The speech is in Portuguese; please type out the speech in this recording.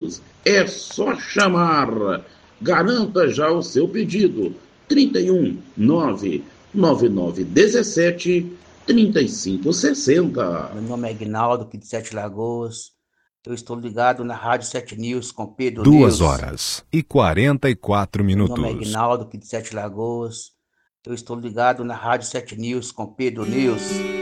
News. É só chamar. Garanta já o seu pedido. 31 99917 3560. Meu nome é Aguinaldo, aqui de Sete Lagoas. Eu estou ligado na Rádio 7 News com Pedro 2 News. horas e 44 Meu nome é minutos. Aguinaldo, aqui de Sete Lagoas. Eu estou ligado na Rádio 7 News com Pedro News.